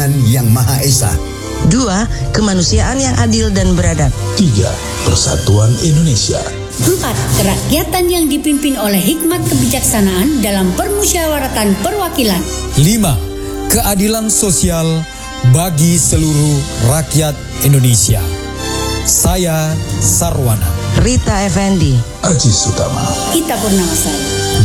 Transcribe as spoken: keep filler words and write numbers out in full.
Ketuhanan Yang Maha Esa. Dua, kemanusiaan yang adil dan beradab. Tiga, persatuan Indonesia. Empat, kerakyatan yang dipimpin oleh hikmat kebijaksanaan dalam permusyawaratan perwakilan. Lima, keadilan sosial bagi seluruh rakyat Indonesia. Saya Sarwana. Rita Effendi. Aji Sutama. Ita Purnamasari.